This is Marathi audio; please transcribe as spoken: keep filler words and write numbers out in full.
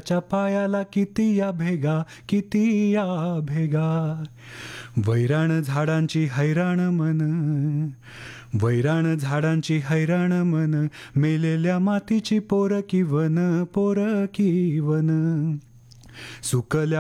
वाऱ्याच्या पायाला किती या भेगा, किती या भेगा. वैराण झाडांची हैराण मन, वैराण झाडांची हैराण मन, मेलेल्या मातीची पोरकी वन, पोरकी वन. सुकल्या